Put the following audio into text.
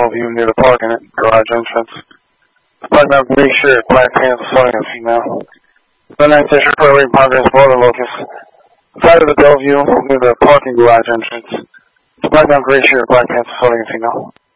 Bellevue near the parking garage entrance. Black male gray shirt, black pants, assaulting a female. 99 Fisher Prairie Ponderous Border Locus. Side of the Bellevue near the parking garage entrance. Black male gray shirt, black pants, assaulting a female.